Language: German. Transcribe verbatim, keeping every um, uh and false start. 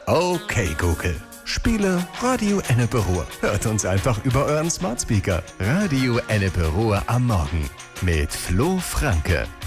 Okay, Google. Spiele Radio Ennepe Ruhr. Hört uns einfach über euren Smart Speaker. Radio Ennepe Ruhr am Morgen mit Flo Franke.